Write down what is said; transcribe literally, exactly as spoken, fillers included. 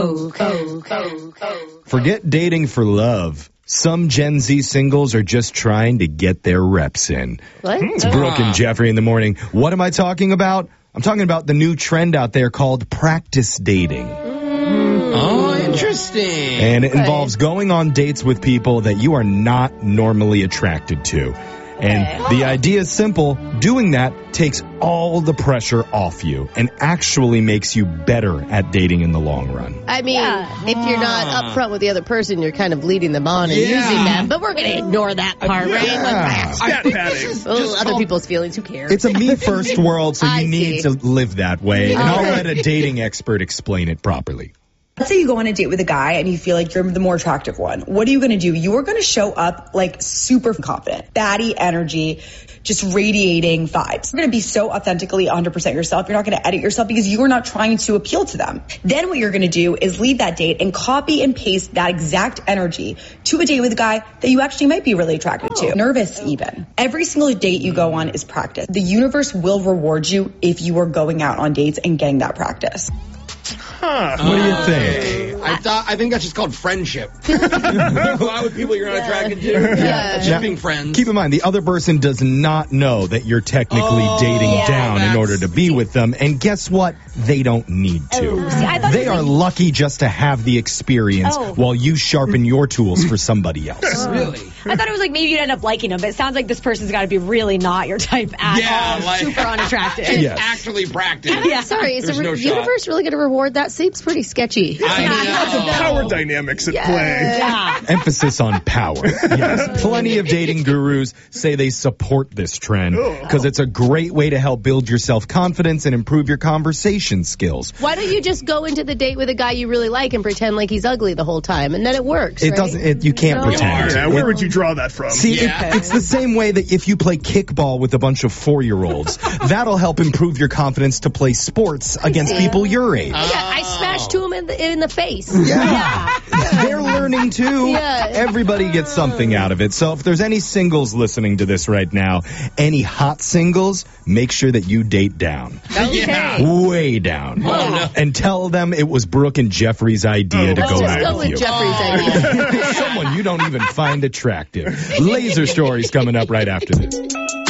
Forget dating for love. Some Gen Z singles are just trying to get their reps in. What? It's Brooke and Jeffrey in the morning. What am I talking about? I'm talking about the new trend out there called practice dating. Mm. Oh, interesting. And it involves going on dates with people that you are not normally attracted to. And the idea is simple. Doing that takes all the pressure off you and actually makes you better at dating in the long run. I mean, Yeah. if you're not upfront with the other person, you're kind of leading them on and Yeah. using them. But we're going to ignore that part, right? Yeah. I think this is Like, oh, just other called- people's feelings, who cares? It's a me-first world, so I you need see. to live that way. And All I'll right. let a dating expert explain it properly. Let's say you go on a date with a guy and you feel like you're the more attractive one. What are you going to do? You are going to show up like super confident, batty energy, just radiating vibes. You're going to be so authentically one hundred percent yourself. You're not going to edit yourself because you are not trying to appeal to them. Then what you're going to do is leave that date and copy and paste that exact energy to a date with a guy that you actually might be really attracted to. Nervous even. Every single date you go on is practice. The universe will reward you if you are going out on dates and getting that practice. What do you think? I thought I think that's just called friendship. You go out with people you're not attracted to. Yeah, that's just Now, being friends. Keep in mind, the other person does not know that you're technically Oh, dating yeah, down in that's- order to be with them. And guess what? They don't need to. Oh, see, I thought They it was are like- lucky just to have the experience Oh. while you sharpen your tools for somebody else. Really? I thought it was like maybe you'd end up liking him, but it sounds like this person's got to be really not your type at Yeah, all. like- Super unattractive. It's Yes. actually practice. Yeah. Sorry, is There's the no re- shot. universe really going to reward that? Seems pretty sketchy. I know. Power dynamics at play. Yeah. Emphasis on power. Yes. Plenty of dating gurus say they support this trend because it's a great way to help build your self-confidence and improve your conversation skills. Why don't you just go into the date with a guy you really like and pretend like he's ugly the whole time, and then it works, It right? doesn't, it, you can't No. pretend. Yeah, where would you draw that from? See, it- Yeah. it's the same way that if you play kickball with a bunch of four-year-olds, that'll help improve your confidence to play sports against see. people your age. Yeah, I smashed to him in the, in the face. Yeah. They're learning too. Yeah. Everybody gets something out of it. So if there's any singles listening to this right now, any hot singles, make sure that you date down. Yeah. Way down. And tell them it was Brooke and Jeffrey's idea to Let's go just out go with with you. Jeffrey's idea. Someone you don't even find attractive. Laser stories coming up right after this.